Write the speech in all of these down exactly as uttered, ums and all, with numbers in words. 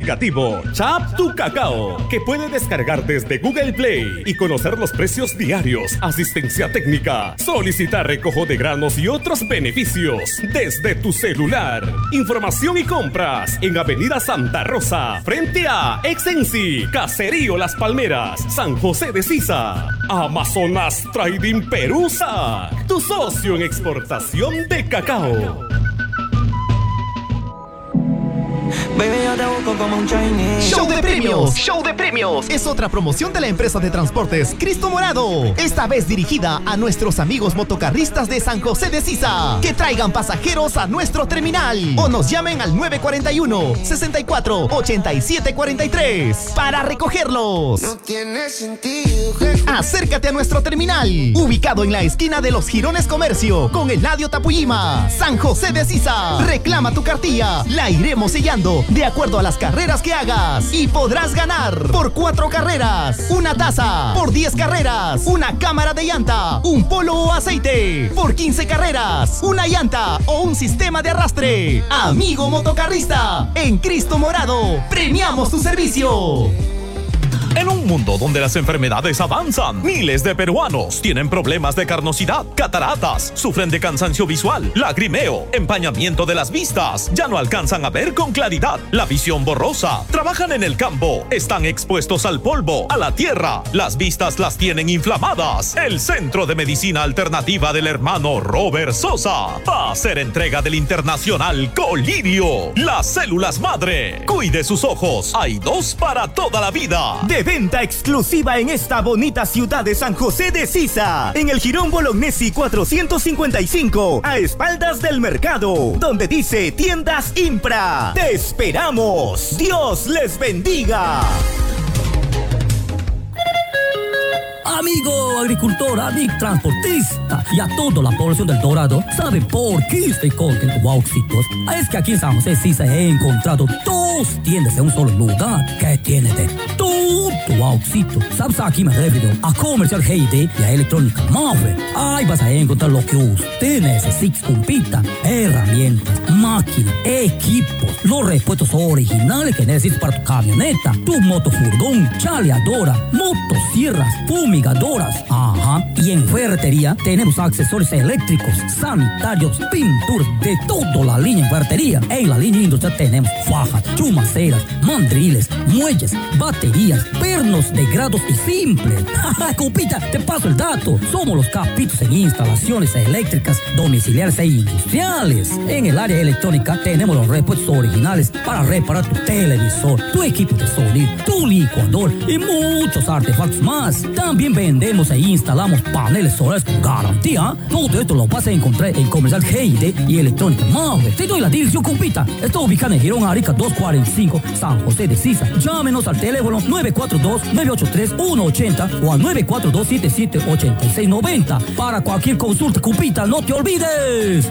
aplicativo Chap tu Cacao, que puede descargar desde Google Play y conocer los precios diarios, asistencia técnica, solicitar recojo de granos y otros beneficios desde tu celular. Información y compras en Avenida Santa Rosa, frente a Exensi, Caserío Las Palmeras, San José de Sisa. Amazonas Trading Perusa, tu socio en exportación de cacao. Show de premios, show de premios. Es otra promoción de la empresa de transportes Cristo Morado. Esta vez dirigida a nuestros amigos motocarristas de San José de Sisa. Que traigan pasajeros a nuestro terminal o nos llamen al nueve cuatro uno, sesenta y cuatro, ochenta y siete cuarenta y tres para recogerlos. No tiene sentido. Acércate a nuestro terminal, ubicado en la esquina de los Girones Comercio con Eladio Tapuyima, San José de Sisa. Reclama tu cartilla, la iremos sellando de acuerdo a las carreras que hagas y podrás ganar por cuatro carreras una taza, por diez carreras una cámara de llanta, un polo o aceite, por quince carreras una llanta o un sistema de arrastre. Amigo motocarrista, en Cristo Morado premiamos tu servicio. En un mundo donde las enfermedades avanzan, miles de peruanos tienen problemas de carnosidad, cataratas, sufren de cansancio visual, lagrimeo, empañamiento de las vistas, ya no alcanzan a ver con claridad, la visión borrosa, trabajan en el campo, están expuestos al polvo, a la tierra, las vistas las tienen inflamadas. El Centro de Medicina Alternativa del hermano Robert Sosa va a hacer entrega del internacional Colirio, las células madre. Cuide sus ojos, hay dos para toda la vida. De venta exclusiva en esta bonita ciudad de San José de Sisa, en el Jirón Bolognesi cuatrocientos cincuenta y cinco, a espaldas del mercado, donde dice Tiendas Impra. ¡Te esperamos! ¡Dios les bendiga! Amigo agricultor, amigo transportista y a toda la población del Dorado, ¿sabe por qué estoy contento, Wauxitos? Es que aquí en San José sí se he encontrado dos tiendas en un solo lugar que tiene de todo, Wauxito. ¿Sabes? Aquí me refiero a Comercial G I D y a Electrónica Mave. Ahí vas a encontrar lo que usted necesita, compita, herramientas, máquinas, equipos, los repuestos originales que necesitas para tu camioneta, tu motofurgón, chaleadora, motosierras, fumigadoras, ajá. Y en ferretería tenemos accesorios eléctricos, sanitarios, pinturas, de toda la línea en ferretería. En la línea industrial tenemos fajas, chumaceras, mandriles, muelles, baterías, pernos de grados y simples. Compita, te paso el dato. Somos los capitos en instalaciones eléctricas, domiciliares e industriales. En el área electrónica tenemos los repuestos originales para reparar tu televisor, tu equipo de sonido, tu licuador y muchos artefactos más. También vendemos e instalamos paneles solares con garantía. Todo esto lo vas a encontrar en Comercial G I D y Electrónica Mave. Te doy la dirección, compita. Está ubicada en Girón Arica doscientos cuarenta y cinco, San José de Sisa. Llámenos al teléfono nueve cuatro dos, nueve ocho tres, uno ocho cero o al nueve cuatro dos, siete siete, ocho seis nueve cero. Para cualquier consulta, compita, no te olvides.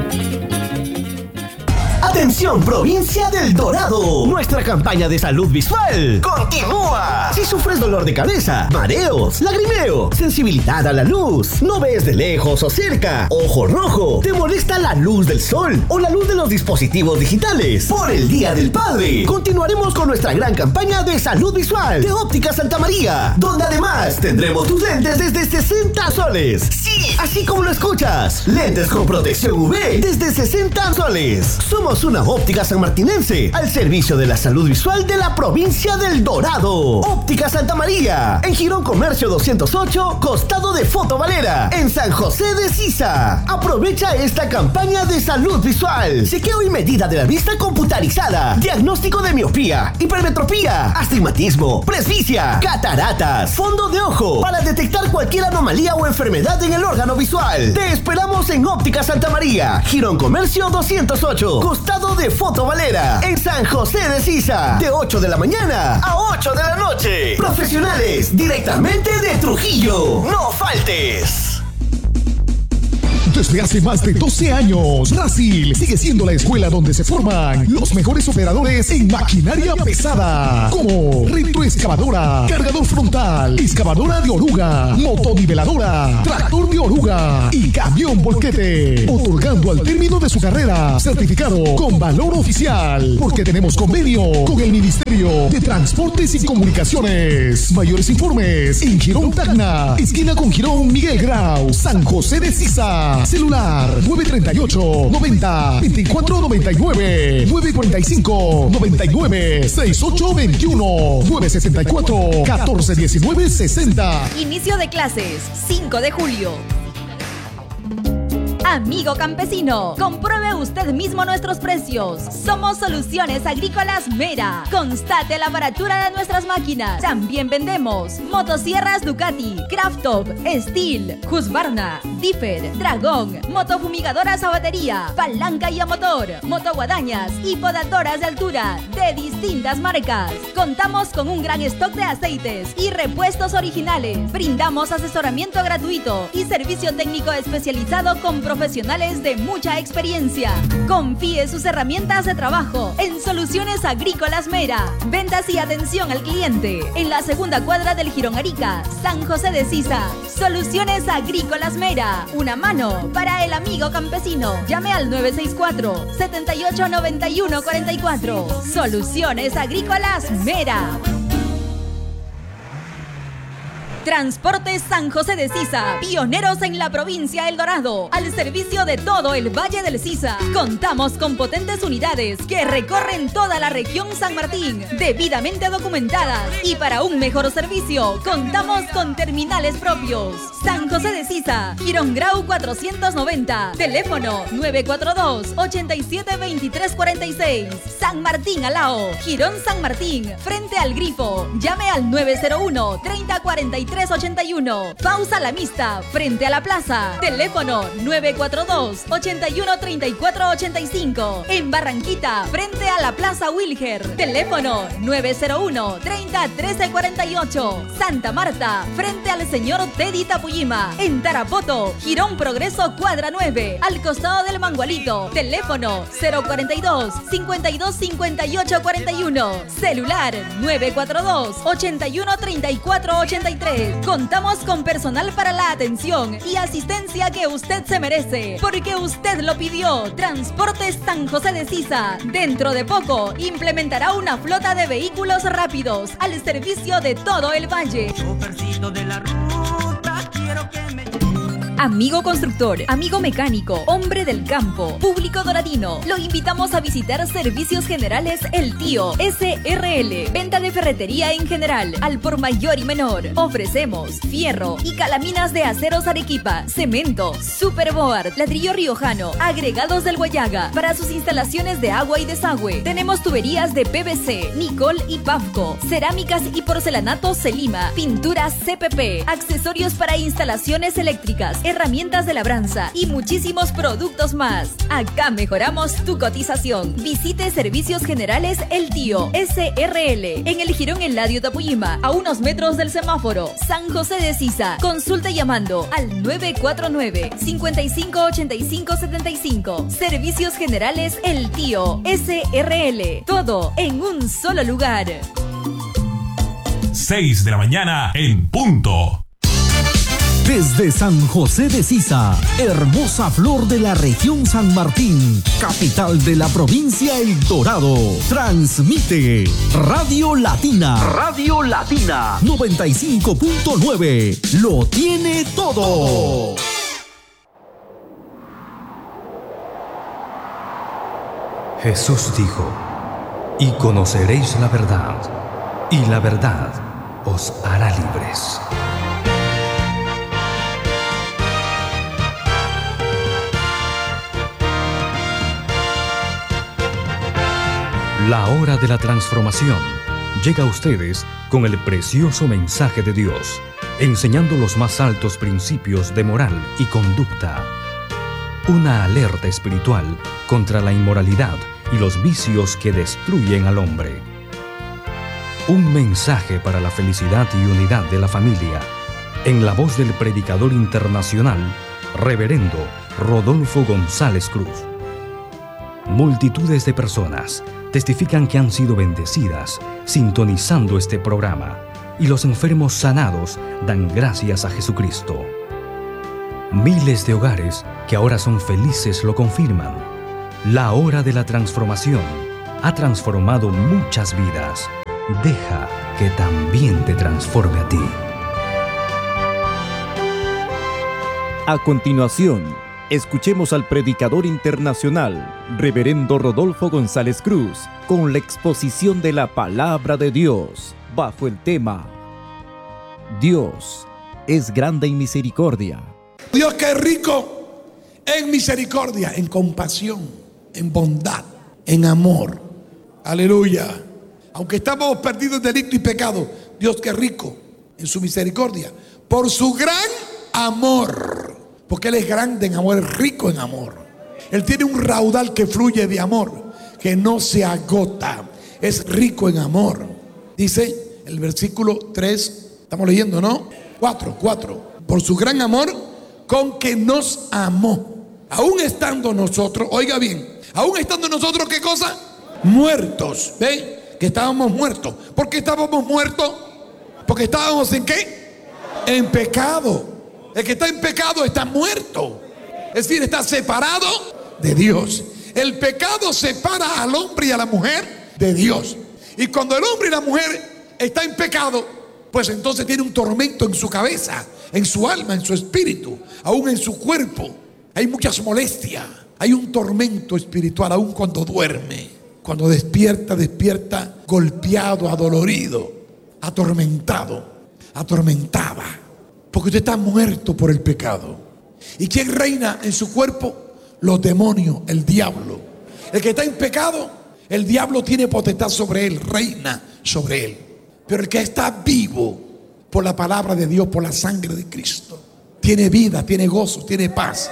Atención, provincia del Dorado. Nuestra campaña de salud visual continúa. Si sufres dolor de cabeza, mareos, lagrimeo, sensibilidad a la luz, no ves de lejos o cerca, ojo rojo, te molesta la luz del sol o la luz de los dispositivos digitales, por el Día del Padre, continuaremos con nuestra gran campaña de salud visual de Óptica Santa María, donde además tendremos tus lentes desde sesenta soles. Sí, así como lo escuchas, lentes con protección U V desde sesenta soles. Somos una óptica sanmartinense al servicio de la salud visual de la provincia del Dorado. Óptica Santa María, en Girón Comercio doscientos ocho, costado de Foto Valera, en San José de Sisa. Aprovecha esta campaña de salud visual. Chequeo y medida de la vista computarizada. Diagnóstico de miopía, hipermetropía, astigmatismo, presbicia, cataratas, fondo de ojo, para detectar cualquier anomalía o enfermedad en el órgano visual. Te esperamos en Óptica Santa María, Girón Comercio doscientos ocho, costado de Foto Valera, en San José de Sisa, de ocho de la mañana a ocho de la noche. Profesionales directamente de Trujillo. No faltes. Desde hace más de doce años, Rasil sigue siendo la escuela donde se forman los mejores operadores en maquinaria pesada, como retroexcavadora, cargador frontal, excavadora de oruga, motoniveladora, tractor de oruga y camión volquete, otorgando al término de su carrera certificado con valor oficial, porque tenemos convenio con el Ministerio de Transportes y Comunicaciones. Mayores informes en Girón Tacna, esquina con Girón Miguel Grau, San José de Sisa. Celular nueve treinta y ocho, noventa, veinticuatro noventa y nueve, nueve cuarenta y cinco, noventa y nueve, sesenta y ocho veintiuno, nueve sesenta y cuatro, catorce diecinueve sesenta. Inicio de clases cinco de julio. Amigo campesino, compruebe usted mismo nuestros precios. Somos Soluciones Agrícolas Mera. Constate la baratura de nuestras máquinas. También vendemos motosierras Ducati, Krafttop, Steel, Husqvarna, Differ, Dragón, motofumigadoras a batería, palanca y a motor, motoguadañas y podadoras de altura de distintas marcas. Contamos con un gran stock de aceites y repuestos originales. Brindamos asesoramiento gratuito y servicio técnico especializado con profesionales de mucha experiencia. Confíe sus herramientas de trabajo en Soluciones Agrícolas Mera. Ventas y atención al cliente en la segunda cuadra del Jirón Arica, San José de Sisa. Soluciones Agrícolas Mera. Una mano para el amigo campesino. Llame al nueve seis cuatro, siete ocho nueve uno cuatro cuatro. Soluciones Agrícolas Mera. Transportes San José de Sisa, pioneros en la provincia El Dorado, al servicio de todo el Valle del Sisa. Contamos con potentes unidades que recorren toda la región San Martín, debidamente documentadas, y para un mejor servicio, contamos con terminales propios. San José de Sisa, Girón Grau cuatrocientos noventa, teléfono nueve cuatro dos, ocho siete, dos tres cuatro seis. San Martín Alao, Girón San Martín, frente al Grifo. Llame al nueve cero uno, treinta, cuarenta y tres, ochenta y uno. Pausa La Mista, frente a la plaza. Teléfono nueve cuatro dos, ocho uno, treinta y cuatro, ochenta y cinco. En Barranquita, frente a la plaza Wilger. Teléfono nueve cero uno, treinta, trece, cuarenta y ocho. Santa Marta, frente al señor Teddy Tapuyima. En Tarapoto, Girón Progreso cuadra nueve, al costado del Mangualito. Teléfono cero cuarenta y dos, cincuenta y dos, cincuenta y ocho, cuarenta y uno. Celular nueve cuatro dos, ochenta y uno, treinta y cuatro, ochenta y tres. Contamos con personal para la atención y asistencia que usted se merece, porque usted lo pidió. Transportes San José de Sisa, dentro de poco implementará una flota de vehículos rápidos al servicio de todo el valle. De la ruta, quiero que me... Amigo constructor, amigo mecánico, hombre del campo, público doradino, lo invitamos a visitar Servicios Generales El Tío S R L. Venta de ferretería en general, al por mayor y menor. Ofrecemos fierro y calaminas de aceros Arequipa, cemento, superboard, ladrillo riojano, agregados del Guayaga. Para sus instalaciones de agua y desagüe, tenemos tuberías de P V C, Nicol y Pavco, cerámicas y porcelanatos Celima, pinturas C P P, accesorios para instalaciones eléctricas, herramientas de labranza y muchísimos productos más. Acá mejoramos tu cotización. Visite Servicios Generales El Tío S R L en el Jirón Eladio Tapuyima, a unos metros del semáforo, San José de Sisa. Consulta llamando al nueve cuatro nueve, cinco cinco, ocho cinco, siete cinco. Servicios Generales El Tío S R L. Todo en un solo lugar. seis de la mañana en punto. Desde San José de Sisa, hermosa flor de la región San Martín, capital de la provincia El Dorado, transmite Radio Latina. Radio Latina noventa y cinco punto nueve. Lo tiene todo. Jesús dijo: y conoceréis la verdad, y la verdad os hará libres. La hora de la transformación llega a ustedes con el precioso mensaje de Dios, enseñando los más altos principios de moral y conducta. Una alerta espiritual contra la inmoralidad y los vicios que destruyen al hombre. Un mensaje para la felicidad y unidad de la familia, en la voz del predicador internacional, Reverendo Rodolfo González Cruz. Multitudes de personas testifican que han sido bendecidas sintonizando este programa y los enfermos sanados dan gracias a Jesucristo. Miles de hogares que ahora son felices lo confirman. La hora de la transformación ha transformado muchas vidas. Deja que también te transforme a ti. A continuación, escuchemos al predicador internacional, Reverendo Rodolfo González Cruz, con la exposición de la Palabra de Dios, bajo el tema Dios es grande en misericordia. Dios que es rico en misericordia, en compasión, en bondad, en amor. Aleluya. Aunque estábamos perdidos en delito y pecado, Dios que es rico en su misericordia, por su gran amor. Porque Él es grande en amor, es rico en amor. Él tiene un raudal que fluye de amor, que no se agota. Es rico en amor. Dice el versículo tres, estamos leyendo, ¿no? cuatro, cuatro. Por su gran amor con que nos amó. Aún estando nosotros, oiga bien, aún estando nosotros, ¿qué cosa? Muertos. ¿Ven? Que estábamos muertos. ¿Por qué estábamos muertos? Porque estábamos en ¿qué? En pecado. El que está en pecado está muerto. Es decir, está separado de Dios. El pecado separa al hombre y a la mujer de Dios. Y cuando el hombre y la mujer está en pecado, pues entonces tiene un tormento en su cabeza, en su alma, en su espíritu, aún en su cuerpo. Hay muchas molestias. Hay un tormento espiritual aún cuando duerme. Cuando despierta, despierta golpeado, adolorido, atormentado, atormentada. Porque usted está muerto por el pecado. ¿Y quién reina en su cuerpo? Los demonios, el diablo. El que está en pecado, el diablo tiene potestad sobre él, reina sobre él. Pero el que está vivo por la palabra de Dios, por la sangre de Cristo, tiene vida, tiene gozo, tiene paz.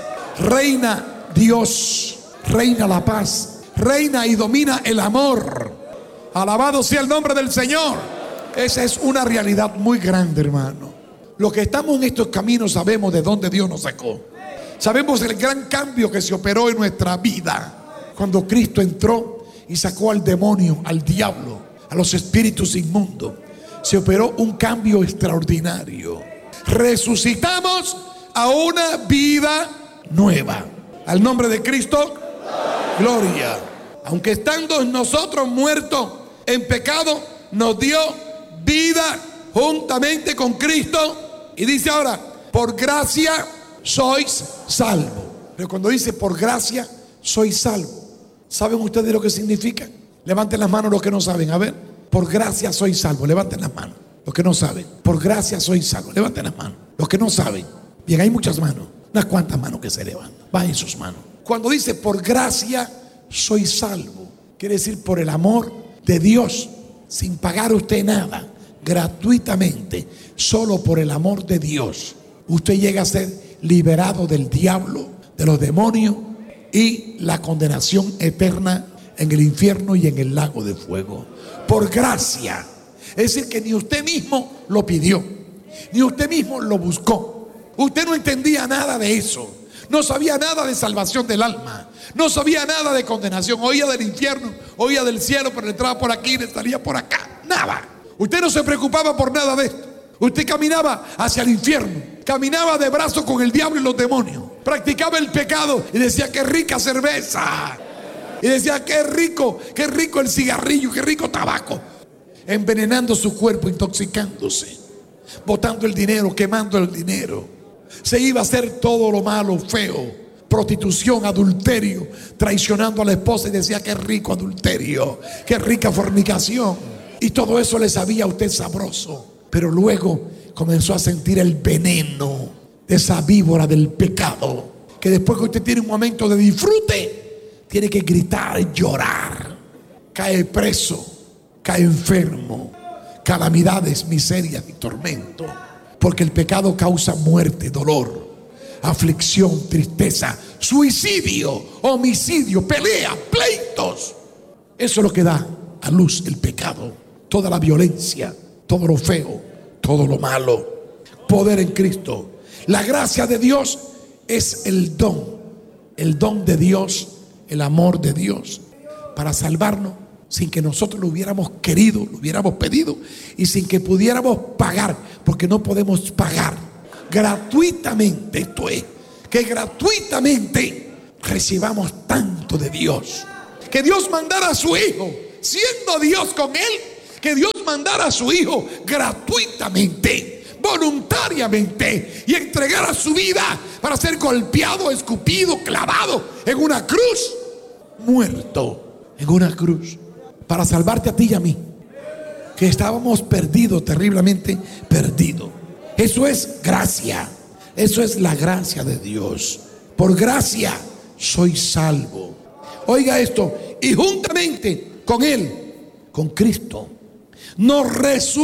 Reina Dios, reina la paz, reina y domina el amor. Alabado sea el nombre del Señor. Esa es una realidad muy grande, hermano. Los que estamos en estos caminos sabemos de dónde Dios nos sacó. Sabemos el gran cambio que se operó en nuestra vida cuando Cristo entró y sacó al demonio, al diablo, a los espíritus inmundos. Se operó un cambio extraordinario. Resucitamos a una vida nueva. Al nombre de Cristo, gloria. Aunque estando en nosotros muertos en pecado, nos dio vida juntamente con Cristo. Y dice ahora, por gracia sois salvos. Pero cuando dice por gracia sois salvos, ¿saben ustedes lo que significa? Levanten las manos los que no saben. A ver, por gracia sois salvos. Levanten las manos los que no saben. Por gracia sois salvos. Levanten las manos los que no saben. Bien, hay muchas manos, unas cuantas manos que se levantan. Van en sus manos. Cuando dice por gracia sois salvos, quiere decir por el amor de Dios, sin pagar usted nada, gratuitamente, solo por el amor de Dios, usted llega a ser liberado del diablo, de los demonios y la condenación eterna en el infierno y en el lago de fuego. Por gracia. Es decir, que ni usted mismo lo pidió, ni usted mismo lo buscó. Usted no entendía nada de eso. No sabía nada de salvación del alma. No sabía nada de condenación. Oía del infierno, oía del cielo, pero entraba por aquí y le salía por acá. Nada. Usted no se preocupaba por nada de esto. Usted caminaba hacia el infierno, caminaba de brazos con el diablo y los demonios, practicaba el pecado y decía qué rica cerveza, y decía qué rico, qué rico el cigarrillo, qué rico tabaco, envenenando su cuerpo, intoxicándose, botando el dinero, quemando el dinero. Se iba a hacer todo lo malo, feo, prostitución, adulterio, traicionando a la esposa, y decía qué rico adulterio, qué rica fornicación. Y todo eso le sabía a usted sabroso. Pero luego comenzó a sentir el veneno de esa víbora del pecado, que después que usted tiene un momento de disfrute, tiene que gritar, llorar, cae preso, cae enfermo, calamidades, miserias y tormento, porque el pecado causa muerte, dolor, aflicción, tristeza, suicidio, homicidio, pelea, pleitos. Eso es lo que da a luz el pecado, toda la violencia, todo lo feo, todo lo malo. Poder en Cristo. La gracia de Dios es el don el don de Dios, el amor de Dios para salvarnos sin que nosotros lo hubiéramos querido, lo hubiéramos pedido y sin que pudiéramos pagar, porque no podemos pagar. Gratuitamente, esto es, que gratuitamente recibamos tanto de Dios. Que Dios mandara a su Hijo, siendo Dios con Él, que Dios mandara a su Hijo gratuitamente, voluntariamente, y entregara su vida para ser golpeado, escupido, clavado en una cruz, muerto en una cruz, para salvarte a ti y a mí, que estábamos perdidos, terriblemente perdidos. Eso es gracia, eso es la gracia de Dios. Por gracia soy salvo. Oiga esto, y juntamente con Él, con Cristo, nos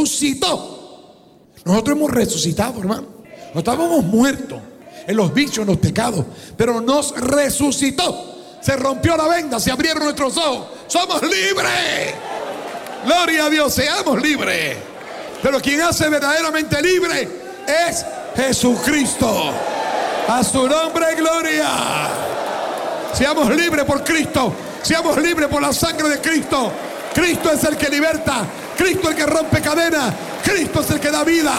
resucitó. Nosotros hemos resucitado, hermano. Nos estábamos muertos en los vicios, en los pecados, pero nos resucitó. Se rompió la venda, se abrieron nuestros ojos. Somos libres. Gloria a Dios, seamos libres. Pero quien hace verdaderamente libre es Jesucristo. A su nombre, gloria. Seamos libres por Cristo. Seamos libres por la sangre de Cristo. Cristo es el que liberta. Cristo es el que rompe cadenas. Cristo es el que da vida.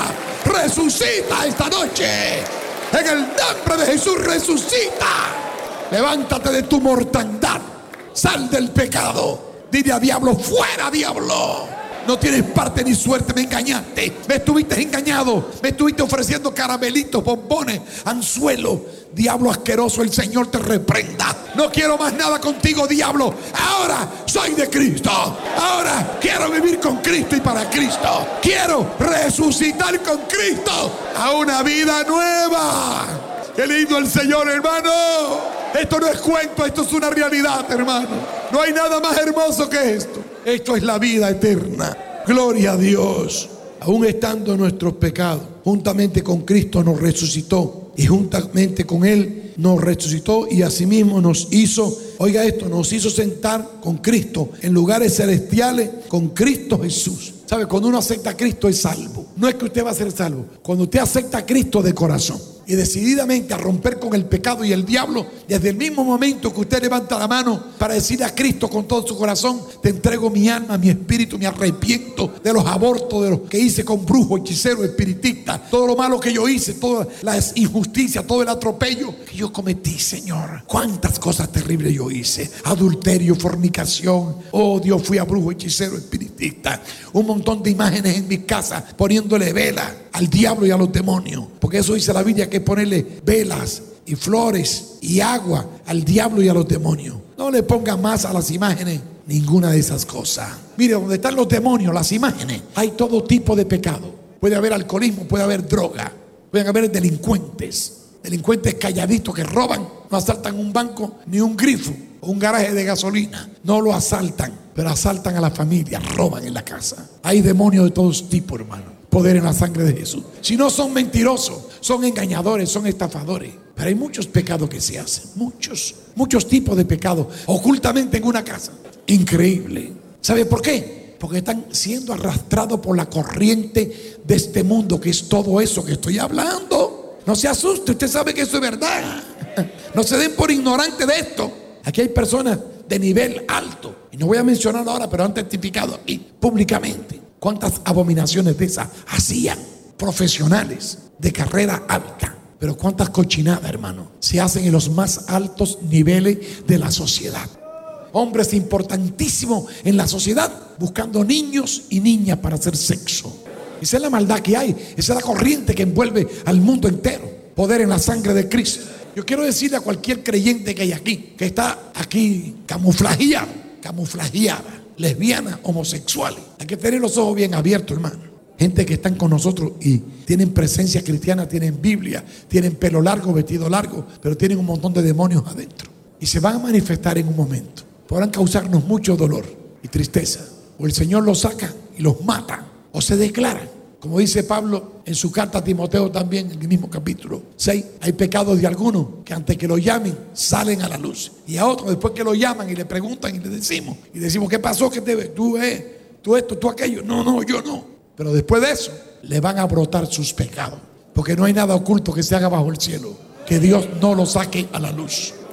Resucita esta noche. En el nombre de Jesús, resucita. Levántate de tu mortandad. Sal del pecado. Dile a diablo, fuera diablo. No tienes parte ni suerte, me engañaste. Me estuviste engañado. Me estuviste ofreciendo caramelitos, bombones, anzuelos. Diablo asqueroso, el Señor te reprenda. No quiero más nada contigo, diablo. Ahora soy de Cristo. Ahora quiero vivir con Cristo y para Cristo. Quiero resucitar con Cristo a una vida nueva. Qué lindo el Señor, hermano. Esto no es cuento, esto es una realidad, hermano. No hay nada más hermoso que esto. Esto es la vida eterna. Gloria a Dios. Aún estando en nuestros pecados, juntamente con Cristo nos resucitó. Y juntamente con Él nos resucitó y asimismo nos hizo, oiga esto, nos hizo sentar con Cristo en lugares celestiales con Cristo Jesús. ¿Sabe? Cuando uno acepta a Cristo es salvo. No es que usted va a ser salvo. Cuando usted acepta a Cristo de corazón y decididamente a romper con el pecado y el diablo, desde el mismo momento que usted levanta la mano para decirle a Cristo con todo su corazón, te entrego mi alma, mi espíritu, me arrepiento de los abortos, de los que hice con brujo, hechicero, espiritista, todo lo malo que yo hice, todas las injusticias, todo el atropello que yo cometí, Señor. Cuántas cosas terribles yo hice: adulterio, fornicación, oh Dios, fui a brujo, hechicero, espiritista, un montón de imágenes en mi casa poniéndole vela al diablo y a los demonios, porque eso dice la Biblia, que ponerle velas y flores y agua al diablo y a los demonios. No le ponga más a las imágenes ninguna de esas cosas. Mire, donde están los demonios, las imágenes, hay todo tipo de pecado. Puede haber alcoholismo, puede haber droga, pueden haber delincuentes, delincuentes calladitos que roban, no asaltan un banco ni un grifo o un garaje de gasolina, no lo asaltan, pero asaltan a la familia, roban en la casa. Hay demonios de todos tipos, hermano. Poder en la sangre de Jesús. Si no, son mentirosos, son engañadores, son estafadores. Pero hay muchos pecados que se hacen, muchos, muchos tipos de pecados ocultamente en una casa. Increíble. ¿Sabe por qué? Porque están siendo arrastrados por la corriente de este mundo, que es todo eso que estoy hablando. No se asuste, usted sabe que eso es verdad. No se den por ignorantes de esto. Aquí hay personas de nivel alto, y no voy a mencionarlo ahora, pero han testificado aquí públicamente cuántas abominaciones de esas hacían, profesionales de carrera alta. Pero cuántas cochinadas, hermano, se hacen en los más altos niveles de la sociedad. Hombres importantísimos en la sociedad buscando niños y niñas para hacer sexo. Esa es la maldad que hay, esa es la corriente que envuelve al mundo entero. Poder en la sangre de Cristo. Yo quiero decirle a cualquier creyente que hay aquí, que está aquí camuflajeado, camuflajeada, lesbianas, homosexuales, hay que tener los ojos bien abiertos, hermano. Gente que están con nosotros y tienen presencia cristiana, tienen Biblia, tienen pelo largo, vestido largo, pero tienen un montón de demonios adentro y se van a manifestar en un momento. Podrán causarnos mucho dolor y tristeza, o el Señor los saca y los mata, o se declaran. Como dice Pablo en su carta a Timoteo también, en el mismo capítulo seis, hay pecados de algunos que antes que lo llamen salen a la luz, y a otros después que lo llaman y le preguntan y le decimos, y decimos, ¿qué pasó? ¿Qué te ves? Tú ves, tú esto, tú aquello. No, no, yo no. Pero después de eso le van a brotar sus pecados, porque no hay nada oculto que se haga bajo el cielo que Dios no lo saque a la luz.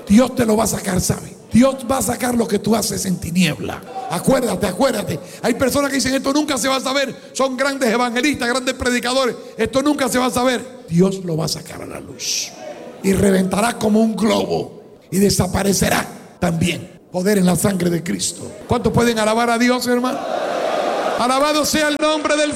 Dios te lo va a sacar, ¿sabe? Dios va a sacar lo que tú haces en tiniebla. Acuérdate, acuérdate. Hay personas que dicen, esto nunca se va a saber. Son grandes evangelistas, grandes predicadores. Esto nunca se va a saber. Dios lo va a sacar a la luz. Y reventará como un globo. Y desaparecerá también. Poder en la sangre de Cristo. ¿Cuántos pueden alabar a Dios, hermano? Alabado sea el nombre del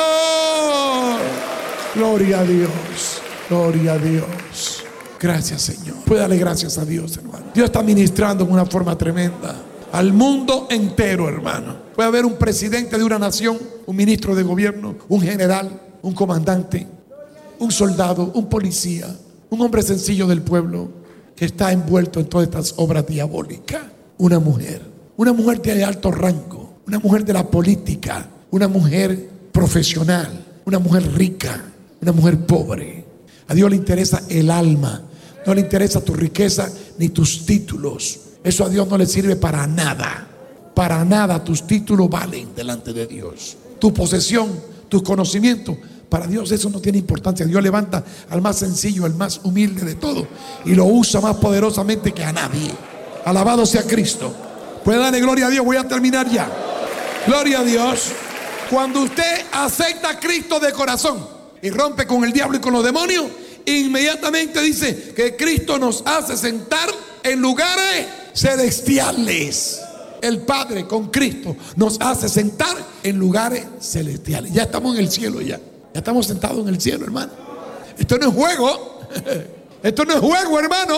Señor. Gloria a Dios. Gloria a Dios. Gracias, Señor. Puede darle gracias a Dios, hermano. Dios está ministrando en una forma tremenda al mundo entero, hermano. Puede haber un presidente de una nación, un ministro de gobierno, un general, un comandante, un soldado, un policía, un hombre sencillo del pueblo que está envuelto en todas estas obras diabólicas. Una mujer, una mujer de alto rango, una mujer de la política, una mujer profesional, una mujer rica, una mujer pobre. A Dios le interesa el alma. No le interesa tu riqueza ni tus títulos. Eso a Dios no le sirve para nada. Para nada tus títulos valen delante de Dios. Tu posesión, tus conocimientos, para Dios eso no tiene importancia. Dios levanta al más sencillo, al más humilde de todos y lo usa más poderosamente que a nadie. Alabado sea Cristo. Puede darle gloria a Dios. Voy a terminar ya. Gloria a Dios. Cuando usted acepta a Cristo de corazón y rompe con el diablo y con los demonios, inmediatamente dice que Cristo nos hace sentar en lugares celestiales. El Padre con Cristo nos hace sentar en lugares celestiales. Ya estamos en el cielo ya. Ya estamos sentados en el cielo, hermano. Esto no es juego. Esto no es juego, hermano.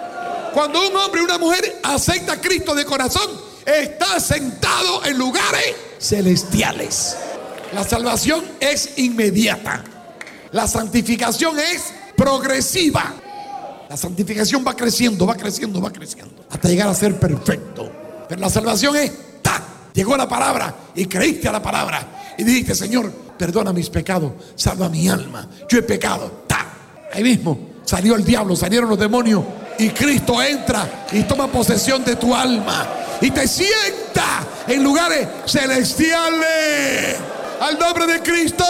Cuando un hombre y una mujer acepta a Cristo de corazón, está sentado en lugares celestiales. La salvación es inmediata. La santificación es progresiva. La santificación va creciendo, va creciendo, va creciendo hasta llegar a ser perfecto. Pero la salvación es ¡tac! Llegó la palabra y creíste a la palabra y dijiste, Señor, perdona mis pecados, salva mi alma, yo he pecado. ¡Tac! Ahí mismo salió el diablo, salieron los demonios y Cristo entra y toma posesión de tu alma y te sienta en lugares celestiales. Al nombre de Cristo.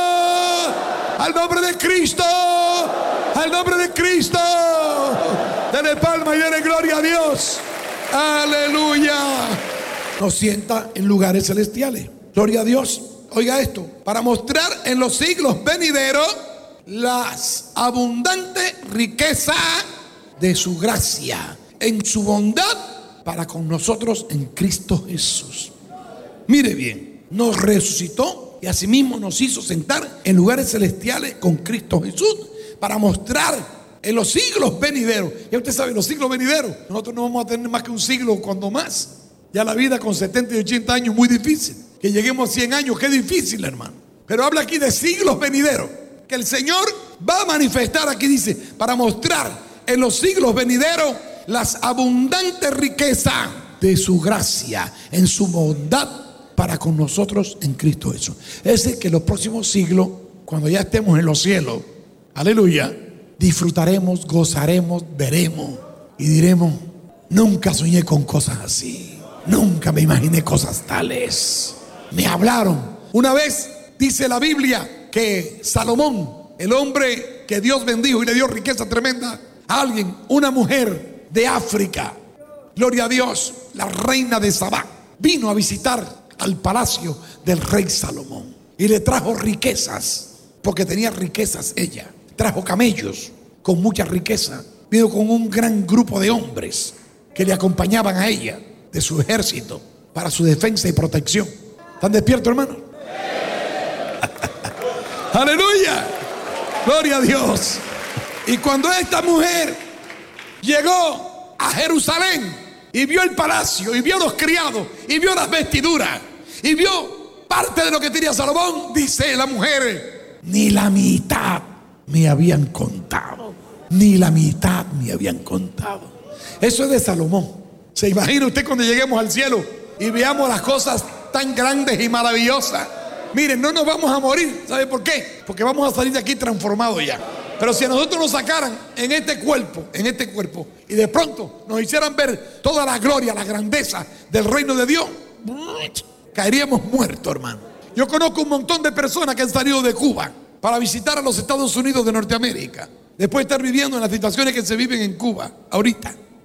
Al nombre de Cristo. Al nombre de Cristo. Dale palma y dale gloria a Dios. Aleluya. Nos sienta en lugares celestiales. Gloria a Dios. Oiga esto. Para mostrar en los siglos venideros las abundantes riquezas de su gracia en su bondad para con nosotros en Cristo Jesús. Mire bien. Nos resucitó y asimismo nos hizo sentar en lugares celestiales con Cristo Jesús para mostrar en los siglos venideros. Ya usted sabe, los siglos venideros, nosotros no vamos a tener más que un siglo cuando más. Ya la vida con setenta y ochenta años es muy difícil. Que lleguemos a cien años, qué difícil, hermano. Pero habla aquí de siglos venideros, que el Señor va a manifestar, aquí dice, para mostrar en los siglos venideros las abundantes riquezas de su gracia en su bondad para con nosotros en Cristo Jesús. Es decir, que en los próximos siglos, cuando ya estemos en los cielos, aleluya, disfrutaremos, gozaremos, veremos y diremos, nunca soñé con cosas así, nunca me imaginé cosas tales. Me hablaron. Una vez dice la Biblia que Salomón, el hombre que Dios bendijo y le dio riqueza tremenda a alguien, una mujer de África, gloria a Dios, la reina de Sabá, vino a visitar al palacio del rey Salomón y le trajo riquezas, porque tenía riquezas ella. Trajo camellos con mucha riqueza. Vino con un gran grupo de hombres que le acompañaban a ella, de su ejército, para su defensa y protección. ¿Están despiertos, hermano? ¡Aleluya! ¡Gloria a Dios! Y cuando esta mujer llegó a Jerusalén y vio el palacio, y vio los criados, y vio las vestiduras, y vio parte de lo que tenía Salomón, dice la mujer, ni la mitad me habían contado. Ni la mitad me habían contado. Eso es de Salomón. ¿Se imagina usted cuando lleguemos al cielo y veamos las cosas tan grandes y maravillosas? Miren, no nos vamos a morir. ¿Sabe por qué? Porque vamos a salir de aquí transformados ya. Pero si a nosotros nos sacaran en este cuerpo, en este cuerpo, y de pronto nos hicieran ver toda la gloria, la grandeza del reino de Dios, caeríamos muertos, hermano. Yo conozco un montón de personas que han salido de Cuba para visitar a los Estados Unidos de Norteamérica, después de estar viviendo en las situaciones que se viven en Cuba ahorita.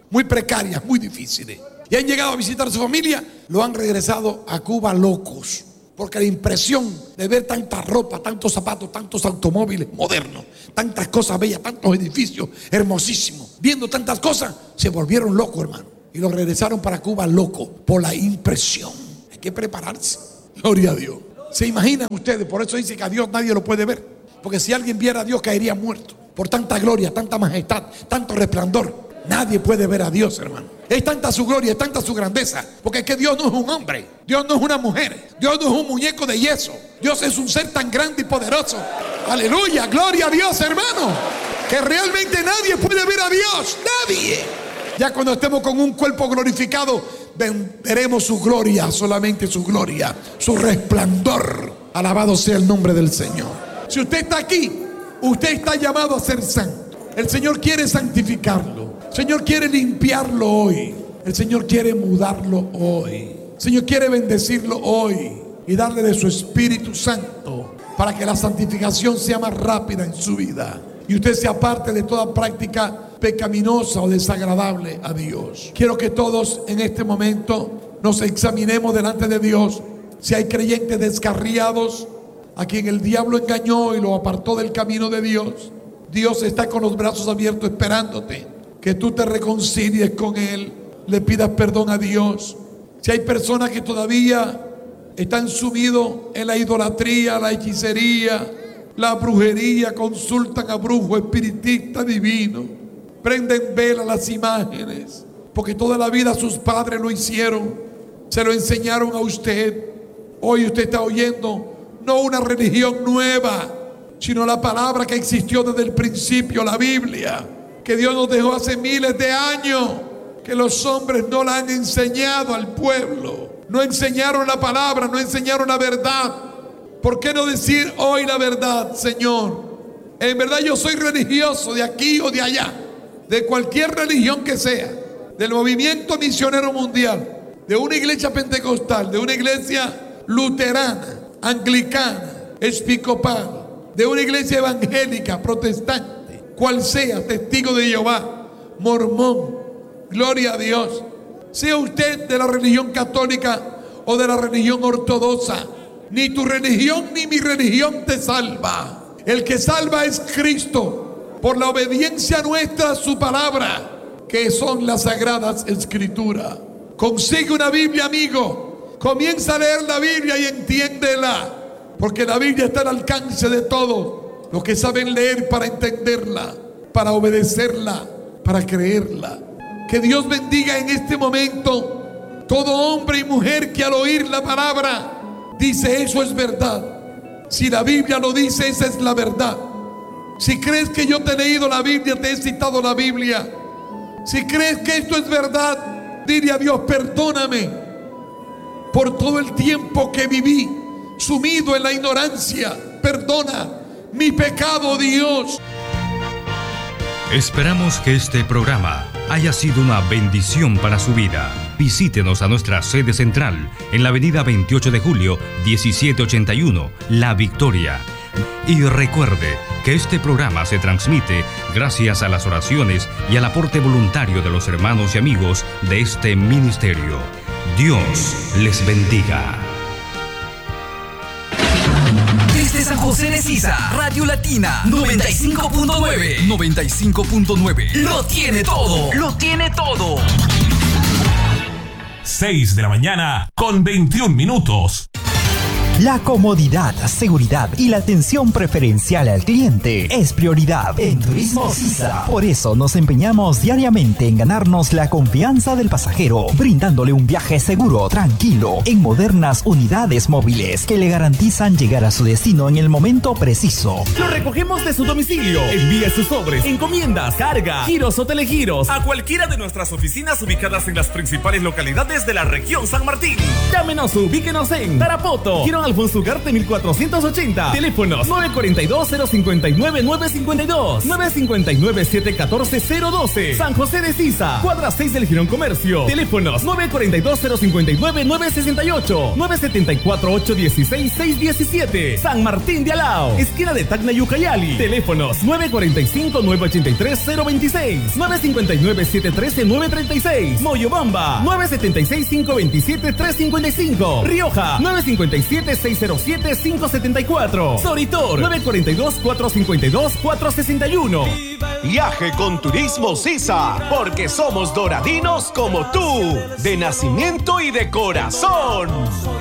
muy precarias, muy difíciles. Y han llegado a visitar a su familia, lo han regresado a Cuba locos. Porque la impresión de ver tanta ropa, tantos zapatos, tantos automóviles modernos, tantas cosas bellas, tantos edificios hermosísimos, viendo tantas cosas, se volvieron locos, hermano. Y lo regresaron para Cuba locos por la impresión. Hay que prepararse. Gloria a Dios. ¿Se imaginan ustedes? Por eso dice que a Dios nadie lo puede ver. Porque si alguien viera a Dios caería muerto. Por tanta gloria, tanta majestad, tanto resplandor. Nadie puede ver a Dios, hermano. Es tanta su gloria, es tanta su grandeza. Porque es que Dios no es un hombre, Dios no es una mujer, Dios no es un muñeco de yeso. Dios es un ser tan grande y poderoso. Aleluya, gloria a Dios, hermano. Que realmente nadie puede ver a Dios, nadie. Ya cuando estemos con un cuerpo glorificado, veremos su gloria, solamente su gloria, su resplandor. Alabado sea el nombre del Señor. Si usted está aquí, usted está llamado a ser santo. El Señor quiere santificarlo. El Señor quiere limpiarlo hoy. El Señor quiere mudarlo hoy. El Señor quiere bendecirlo hoy y darle de su Espíritu Santo para que la santificación sea más rápida en su vida y usted se aparte de toda práctica pecaminosa o desagradable a Dios. Quiero que todos en este momento nos examinemos delante de Dios. Si hay creyentes descarriados a quien el diablo engañó y lo apartó del camino de Dios, Dios está con los brazos abiertos esperándote, que tú te reconcilies con Él, le pidas perdón a Dios. Si hay personas que todavía están sumidos en la idolatría, la hechicería, la brujería, consultan a brujos, espiritistas divinos, prenden vela a las imágenes, porque toda la vida sus padres lo hicieron, se lo enseñaron a usted. Hoy usted está oyendo no una religión nueva, sino la palabra que existió desde el principio, la Biblia, que Dios nos dejó hace miles de años, que los hombres no la han enseñado al pueblo. No enseñaron la palabra, no enseñaron la verdad. ¿Por qué no decir hoy la verdad, Señor? En verdad yo soy religioso de aquí o de allá, de cualquier religión que sea, del movimiento misionero mundial, de una iglesia pentecostal, de una iglesia luterana, anglicana, episcopal, de una iglesia evangélica, protestante, cual sea, testigo de Jehová, mormón, gloria a Dios. Sea usted de la religión católica o de la religión ortodoxa, ni tu religión ni mi religión te salva. El que salva es Cristo, por la obediencia nuestra a su palabra, que son las sagradas escrituras. Consigue una Biblia, amigo. Comienza a leer la Biblia y entiéndela, porque la Biblia está al alcance de todos los que saben leer para entenderla, para obedecerla, para creerla. Que Dios bendiga en este momento todo hombre y mujer que al oír la palabra dice: eso es verdad. Si la Biblia lo dice, esa es la verdad. Si crees que yo te he leído la Biblia, te he citado la Biblia, si crees que esto es verdad, dile a Dios: perdóname por todo el tiempo que viví sumido en la ignorancia. Perdona mi pecado, Dios. Esperamos que este programa haya sido una bendición para su vida. Visítenos a nuestra sede central en la avenida veintiocho de julio, diecisiete ochenta y uno, La Victoria. Y recuerde que este programa se transmite gracias a las oraciones y al aporte voluntario de los hermanos y amigos de este ministerio. Dios les bendiga. Desde San José de Sisa, Radio Latina noventa y cinco punto nueve. noventa y cinco punto nueve. Lo tiene todo. Lo tiene todo. seis de la mañana con veintiún minutos. La comodidad, seguridad y la atención preferencial al cliente es prioridad en Turismo Sisa. Por eso nos empeñamos diariamente en ganarnos la confianza del pasajero, brindándole un viaje seguro, tranquilo, en modernas unidades móviles que le garantizan llegar a su destino en el momento preciso. Lo recogemos de su domicilio. Envíe sus sobres, encomiendas, carga, giros o telegiros a cualquiera de nuestras oficinas ubicadas en las principales localidades de la región San Martín. Llámenos, ubíquenos en Tarapoto, Girón Alfonso Ugarte mil cuatrocientos ochenta. Teléfonos nueve cuatro dos, cero cinco nueve, nueve cinco dos, nueve cinco nueve, siete uno cuatro, cero uno dos. San José de Sisa, cuadra seis del Girón Comercio. Teléfonos nueve cuatro dos, cero cinco nueve, nueve seis ocho, nueve siete cuatro, ocho uno seis, seis uno siete. San Martín de Alao, esquina de Tacna y Ucayali. Teléfonos nueve cuatro cinco, nueve ocho tres, cero dos seis, nueve cinco nueve, siete uno tres, nueve tres seis. Moyobamba, nueve siete seis, cinco dos siete, tres cinco cinco. Rioja, nueve cinco siete, seis cero siete, cinco siete cuatro. Soritor, nueve cuatro dos, cuatro cinco dos, cuatro seis uno. Viaje con Turismo Sisa, porque somos doradinos como tú, de nacimiento y de corazón.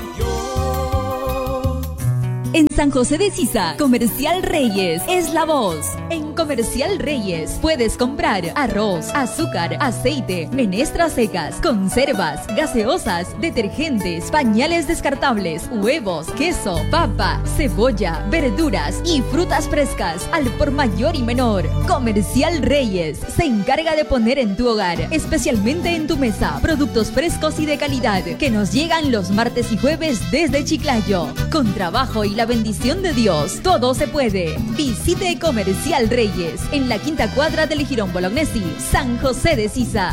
En San José de Sisa, Comercial Reyes es la voz. En Comercial Reyes puedes comprar arroz, azúcar, aceite, menestras secas, conservas, gaseosas, detergentes, pañales descartables, huevos, queso, papa, cebolla, verduras y frutas frescas al por mayor y menor. Comercial Reyes se encarga de poner en tu hogar, especialmente en tu mesa, productos frescos y de calidad que nos llegan los martes y jueves desde Chiclayo. Con trabajo y la bendición de Dios, todo se puede. Visite Comercial Reyes en la quinta cuadra del Girón Bolognesi, San José de Sisa.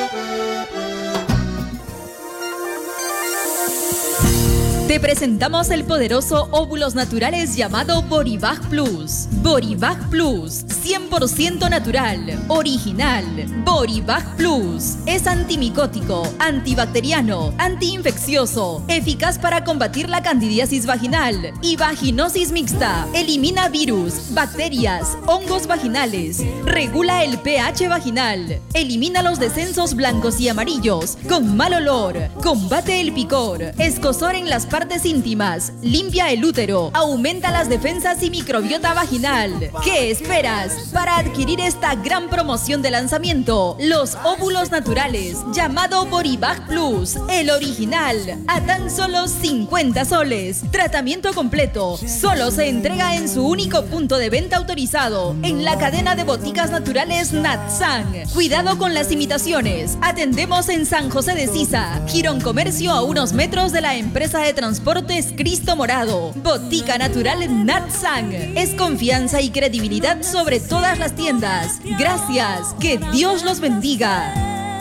Te presentamos el poderoso óvulos naturales llamado Boribag Plus. Boribag Plus, cien por ciento natural, original. Boribag Plus es antimicótico, antibacteriano, antiinfeccioso, eficaz para combatir la candidiasis vaginal y vaginosis mixta. Elimina virus, bacterias, hongos vaginales, regula el pH vaginal, elimina los descensos blancos y amarillos con mal olor, combate el picor, escozor en las partes íntimas, limpia el útero, aumenta las defensas y microbiota vaginal. ¿Qué esperas para adquirir esta gran promoción de lanzamiento? Los óvulos naturales, llamado Boribag Plus, el original, a tan solo cincuenta soles. Tratamiento completo, solo se entrega en su único punto de venta autorizado, en la cadena de boticas naturales Natsan. Cuidado con las imitaciones. Atendemos en San José de Sisa, Girón Comercio, a unos metros de la empresa de transportes Cristo Morado. Botica Natural Natsan es confianza y credibilidad sobre todas las tiendas. Gracias, que Dios los bendiga.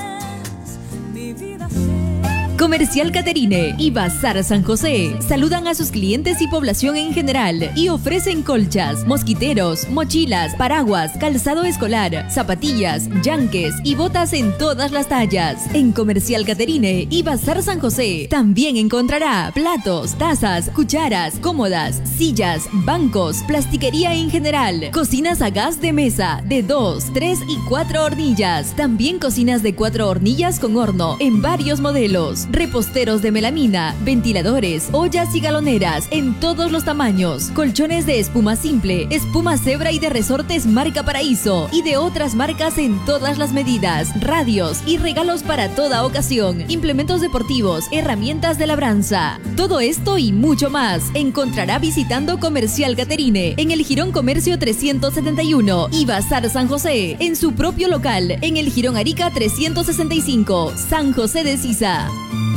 Comercial Caterine y Bazar San José saludan a sus clientes y población en general y ofrecen colchas, mosquiteros, mochilas, paraguas, calzado escolar, zapatillas, yanques y botas en todas las tallas. En Comercial Caterine y Bazar San José también encontrará platos, tazas, cucharas, cómodas, sillas, bancos, plastiquería en general, cocinas a gas de mesa de dos, tres y cuatro hornillas. También cocinas de cuatro hornillas con horno en varios modelos. Reposteros de melamina, ventiladores, ollas y galoneras en todos los tamaños, colchones de espuma simple, espuma cebra y de resortes marca Paraíso y de otras marcas en todas las medidas, radios y regalos para toda ocasión, implementos deportivos, herramientas de labranza. Todo esto y mucho más encontrará visitando Comercial Caterine en el Girón Comercio trescientos setenta y uno y Bazar San José en su propio local en el Girón Arica trescientos sesenta y cinco, San José de Sisa.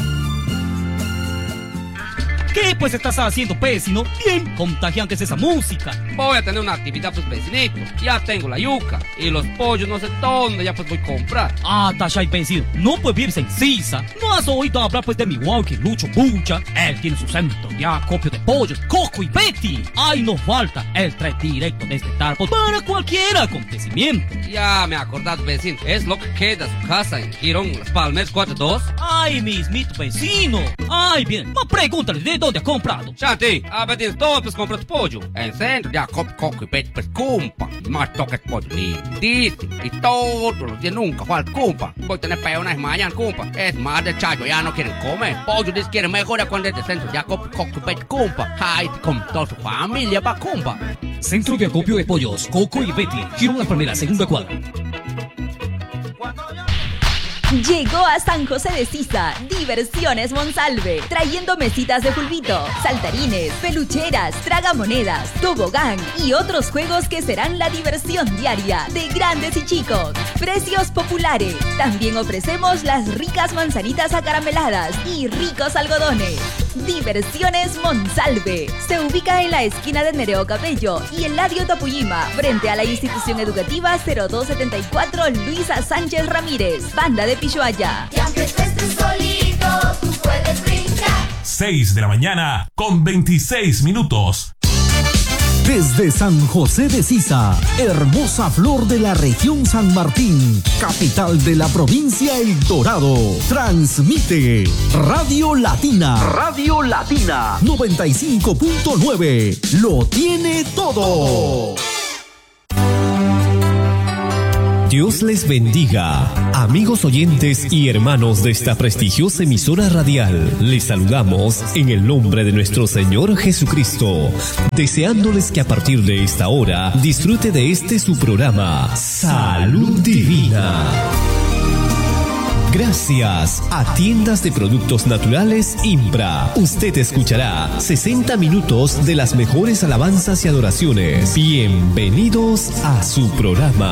¿Qué pues estás haciendo, vecino? Bien contagiante es esa música. Voy a tener una actividad, pues, vecinito. Ya tengo la yuca y los pollos, no sé dónde, ya pues voy a comprar. Ah, Tashay, vecino, no puedes vivirse en Sisa. ¿No has oído hablar pues de mi walkie Lucho Bucha? Él tiene su centro de acopio de pollos, Coco y Betty. Ay, no falta, él trae directo desde Tarpo para cualquier acontecimiento. Ya me acordás, vecino, es lo que queda su casa en Girón Las Palmeras cuatro dos. Ay, mismito vecino. Ay, bien, no pregúntale de dónde ha comprado. Shanti, a ver, tienes todo, pues compras pollo. En centro, ya acopio, Coco y Betty, pues cumpa. Y más toques pollo lindísimo. Y todos los días nunca falta cumpa. Voy a tener peones mañana, cumpa. Es más de chayo, ya no quieren comer. Pollo les quieren mejorar cuando es de centro, ya acopio, Coco y Betty, cumpa. Ay, con toda su familia va cumpa. Centro de acopio de pollos, Coco y Betty, Girón La Palmera, segunda cuadra. Llegó a San José de Sisa Diversiones Monsalve, trayendo mesitas de fulbito, saltarines, pelucheras, tragamonedas, tobogán y otros juegos que serán la diversión diaria de grandes y chicos. Precios populares. También ofrecemos las ricas manzanitas acarameladas y ricos algodones. Diversiones Monsalve. Se ubica en la esquina de Nereo Cabello y Eladio Tapuyima, frente a la institución educativa cero dos setenta y cuatro Luisa Sánchez Ramírez, Banda de Pishuaya. Y aunque tú estés solito, tú puedes brincar. seis de la mañana con veintiséis minutos. Desde San José de Sisa, hermosa flor de la región San Martín, capital de la provincia El Dorado, transmite Radio Latina. Radio Latina noventa y cinco punto nueve. Lo tiene todo. Dios les bendiga, amigos oyentes y hermanos de esta prestigiosa emisora radial. Les saludamos en el nombre de nuestro Señor Jesucristo, deseándoles que a partir de esta hora disfrute de este su programa, Salud Divina. Gracias a Tiendas de Productos Naturales Impra, usted escuchará sesenta minutos de las mejores alabanzas y adoraciones. Bienvenidos a su programa.